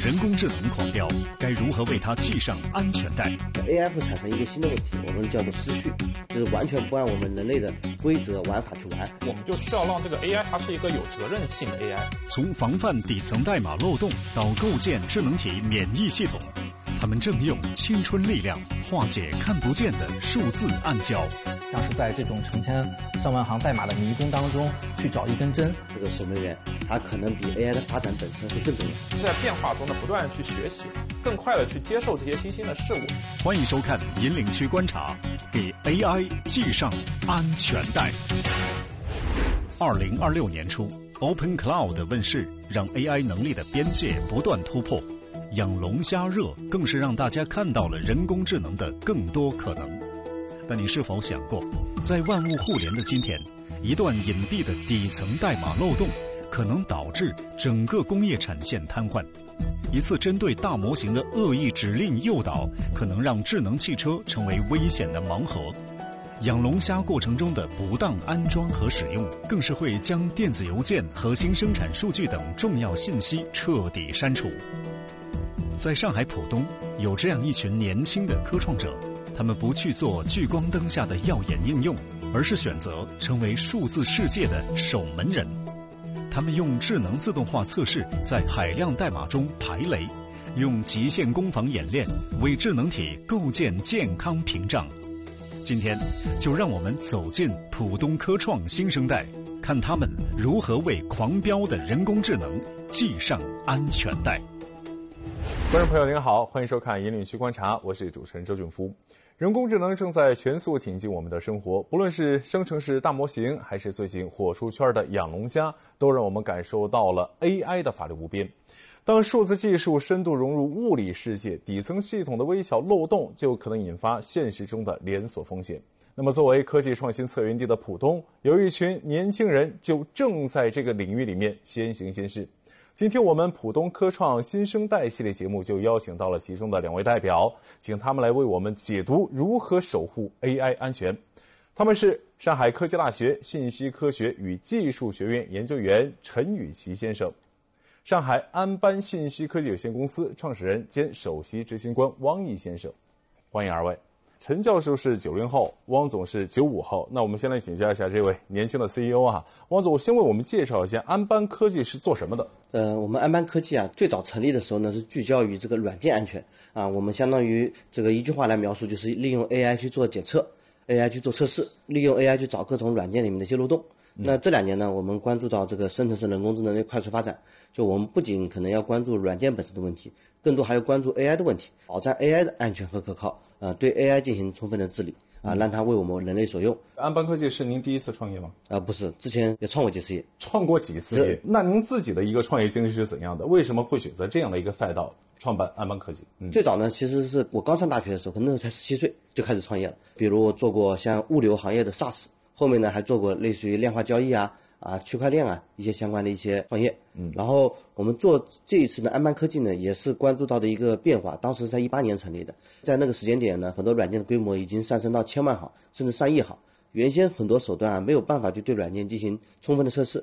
人工智能狂飙，该如何为它系上安全带 ？AI 会产生一个新的问题，我们叫做失序，就是完全不按我们人类的规则玩法去玩。 我们就需要让这个 AI 它是一个有责任性的 AI。 从防范底层代码漏洞到构建智能体免疫系统，他们正用青春力量化解看不见的数字暗礁。 像是在这种成千上万行代码的迷宫当中去找一根针， 这个守门员它可能比 AI 的发展本身会更重要。 在变化中呢，不断地去学习，更快地去接受这些新兴的事物。 欢迎收看引领区观察，给 AI 系上安全带。2026年初 ，Open Cloud 问世，让 AI 能力的边界不断突破。养龙虾热更是让大家看到了人工智能的更多可能。但你是否想过，在万物互联的今天，一段隐蔽的底层代码漏洞可能导致整个工业产线瘫痪？一次针对大模型的恶意指令诱导，可能让智能汽车成为危险的盲盒。养龙虾过程中的不当安装和使用，更是会将电子邮件、核心生产数据等重要信息彻底删除。在上海浦东，有这样一群年轻的科创者，他们不去做聚光灯下的耀眼应用，而是选择成为数字世界的守门人。他们用智能自动化测试在海量代码中排雷，用极限攻防演练为智能体构建健康屏障。今天就让我们走进浦东科创新生代，看他们如何为狂飙的人工智能系上安全带。 观众朋友您好，欢迎收看引领区观察，我是主持人周俊夫。人工智能正在全速挺进我们的生活，不论是生成式大模型，还是最近火出圈的养龙虾，都让我们感受到了 AI 的法力无边。当数字技术深度融入物理世界，底层系统的微小漏洞就可能引发现实中的连锁风险。那么作为科技创新策源地的浦东，有一群年轻人就正在这个领域里面先行先试。今天我们浦东科创新生代系列节目就邀请到了其中的2位代表，请他们来为我们解读如何守护 AI 安全。他们是上海科技大学信息科学与技术学院研究员陈宇奇先生，上海安邦信息科技有限公司创始人兼首席执行官汪毅先生。欢迎2位。陈教授是90后，汪总是95后。那我们先来请教一下这位年轻的 CEO 啊，汪总先为我们介绍一下安邦科技是做什么的。 我们安邦科技啊，最早成立的时候呢，是聚焦于这个软件安全啊。我们相当于这个一句话来描述，就是利用 AI 去做检测 ，AI 去做测试，利用 AI 去找各种软件里面的一些漏洞。那这2年呢，我们关注到这个生成式人工智能的快速发展，就我们不仅可能要关注软件本身的问题，更多还要关注 AI 的问题，保障 AI 的安全和可靠，对 AI 进行充分的治理啊，让它为我们人类所用。 安邦科技是您第一次创业吗？ 不是，之前也创过几次业。 创过几次业？那您自己的一个创业经历是怎样的？为什么会选择这样的一个赛道创办安邦科技？ 最早呢，其实是我刚上大学的时候，可能那时候才17岁就开始创业了。比如我做过像物流行业的 SaaS， 后面呢还做过类似于量化交易区块链一些相关的一些创业。然后我们做这一次的安邦科技呢，也是关注到的一个变化。当时在18年成立的，在那个时间点呢，很多软件的规模已经上升到1000万行，甚至上亿行。原先很多手段没有办法去对软件进行充分的测试，